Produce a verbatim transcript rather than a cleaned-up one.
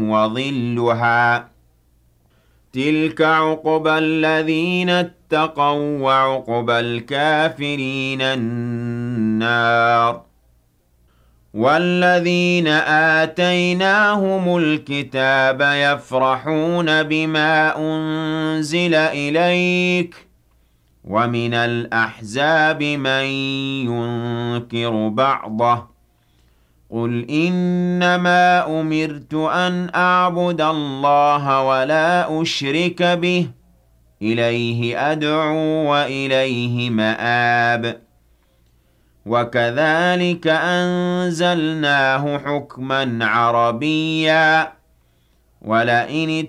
وظلها تلك عقبى الذين اتقوا وعقبى الكافرين النار والذين آتيناهم الكتاب يفرحون بما أنزل إليك ومن الأحزاب من ينكر بعضه قل إنما أمرت أن أعبد الله ولا أشرك به إليه أدعو وإليه مآب وكذلك أنزلناه حكما عربيا ولئن